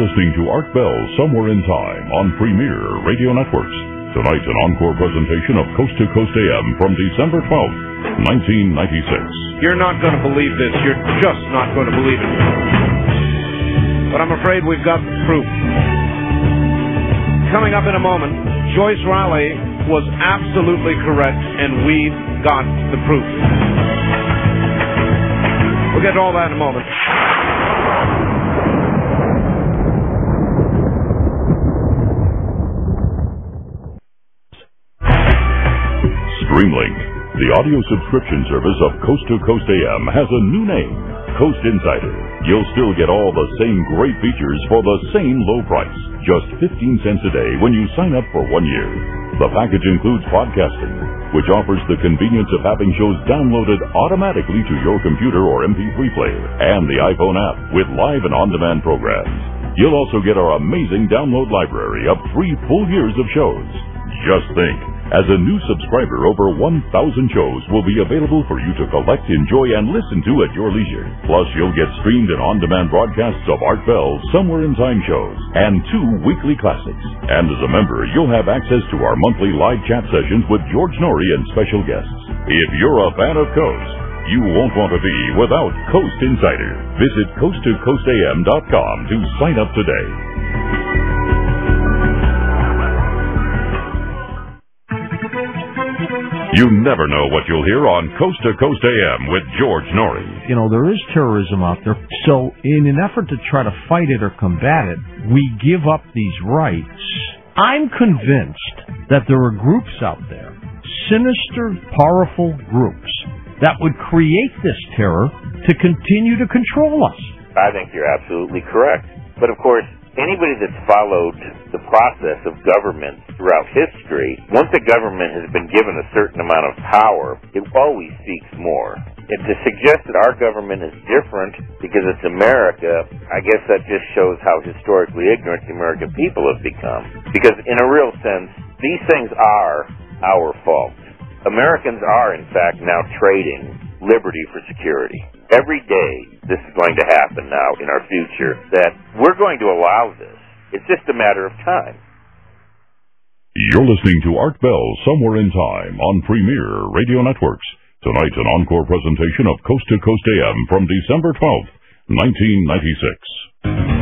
listening to Art Bell Somewhere in Time on Premier Radio Networks. Tonight, an encore presentation of Coast to Coast AM from December 12th, 1996. You're not going to believe this. You're just not going to believe it. But I'm afraid we've got the proof. Coming up in a moment, Joyce Riley was absolutely correct, and we've got the proof. We'll get to all that in a moment. Streamlink, the audio subscription service of Coast to Coast AM, has a new name, Coast Insider. You'll still get all the same great features for the same low price, just 15 cents a day when you sign up for 1 year. The package includes podcasting, which offers the convenience of having shows downloaded automatically to your computer or MP3 player, and the iPhone app with live and on-demand programs. You'll also get our amazing download library of 3 full years of shows. Just think, as a new subscriber, over 1,000 shows will be available for you to collect, enjoy, and listen to at your leisure. Plus, you'll get streamed and on-demand broadcasts of Art Bell's Somewhere in Time shows and 2 weekly classics. And as a member, you'll have access to our monthly live chat sessions with George Norrie and special guests. If you're a fan of Coast, you won't want to be without Coast Insider. Visit coasttocoastam.com to sign up today. You never know what you'll hear on Coast to Coast AM with George Norrie. You know, there is terrorism out there. So in an effort to try to fight it or combat it, we give up these rights. I'm convinced that there are groups out there, sinister, powerful groups, that would create this terror to continue to control us. I think you're absolutely correct. But of course, anybody that's followed the process of government throughout history, once a government has been given a certain amount of power, it always seeks more. And to suggest that our government is different because it's America, I guess that just shows how historically ignorant the American people have become. Because in a real sense, these things are our fault. Americans are, in fact, now trading liberty for security. Every day this is going to happen now in our future, that we're going to allow this. It's just a matter of time. You're listening to Art Bell Somewhere in Time on Premier Radio Networks. Tonight, an encore presentation of Coast to Coast AM from December 12th, 1996.